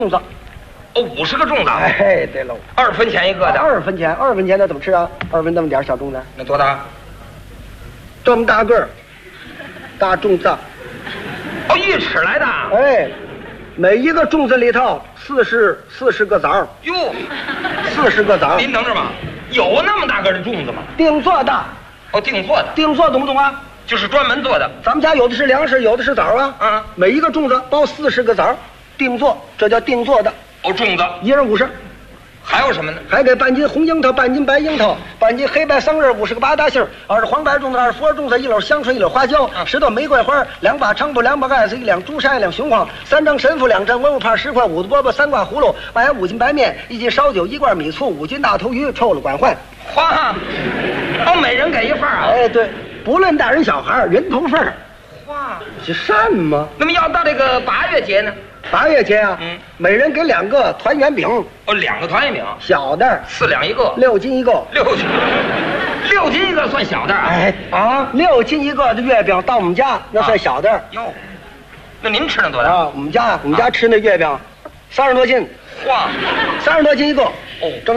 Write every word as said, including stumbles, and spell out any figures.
粽子。 哦，五十个粽子。 哎，对喽， 二分钱一个的。 二分钱，二分钱那怎么吃啊？二分那么点小粽子， 那多大？ 这么大个儿，大粽子。 哦，一尺来的。 哎，每一个粽子里头四十四十个枣。 哟， 四十个枣。 您等着吧，有那么大个的粽子吗？ 定做的。 哦，定做的。 定做懂不懂啊？ 就是专门做的。 咱们家有的是粮食，有的是枣啊。 嗯， 每一个粽子包四十个枣，定做，这叫定做的。 哦，粽子一人五十。 还有什么呢？ 还给半斤红樱桃，半斤白樱桃，半斤黑白桑葚，五十个八大杏，二是黄白粽子，二是佛粽子，一篓香椿，一篓花椒， 嗯十朵玫瑰花，两把菖蒲，两把艾子，一两朱砂，一两雄黄，三张神父，两张文物帕，十块五子饽饽，三挂葫芦，外加五斤白面，一斤烧酒，一罐米醋，五斤大头鱼，臭了管换。 花，哦，每人给一份啊。 哎，对，不论大人小孩，人头份儿。 花， 是善吗？ 那么要到这个八月节呢？ 八月节啊， 嗯， 每人给两个团圆饼， 哦，两个团圆饼， 小的四两一个， 六斤一个。 六斤，六斤一个算小的啊？ 哎啊，六斤一个的月饼到我们家那算小的。 哟，那您吃那多大？ 啊，我们家我们家吃那月饼，三十多斤， 哇， 三十多斤一个。 哦， 正